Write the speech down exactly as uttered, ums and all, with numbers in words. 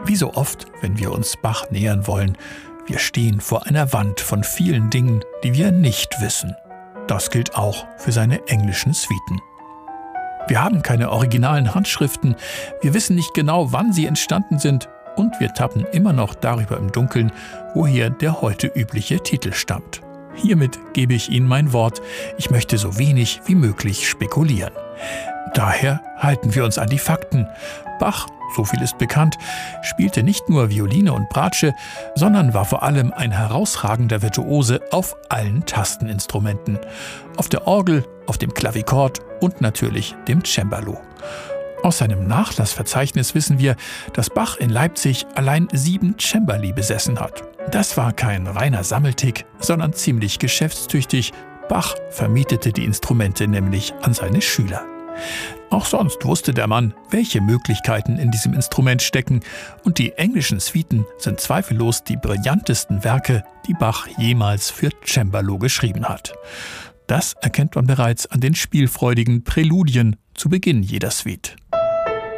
Wie so oft, wenn wir uns Bach nähern wollen, wir stehen vor einer Wand von vielen Dingen, die wir nicht wissen. Das gilt auch für seine englischen Suiten. Wir haben keine originalen Handschriften, wir wissen nicht genau, wann sie entstanden sind und wir tappen immer noch darüber im Dunkeln, woher der heute übliche Titel stammt. Hiermit gebe ich Ihnen mein Wort, ich möchte so wenig wie möglich spekulieren. Daher halten wir uns an die Fakten. Bach, so viel ist bekannt, spielte nicht nur Violine und Bratsche, sondern war vor allem ein herausragender Virtuose auf allen Tasteninstrumenten. Auf der Orgel, auf dem Klavichord und natürlich dem Cembalo. Aus seinem Nachlassverzeichnis wissen wir, dass Bach in Leipzig allein sieben Cembali besessen hat. Das war kein reiner Sammeltick, sondern ziemlich geschäftstüchtig. Bach vermietete die Instrumente nämlich an seine Schüler. Auch sonst wusste der Mann, welche Möglichkeiten in diesem Instrument stecken, und die englischen Suiten sind zweifellos die brillantesten Werke, die Bach jemals für Cembalo geschrieben hat. Das erkennt man bereits an den spielfreudigen Präludien zu Beginn jeder Suite.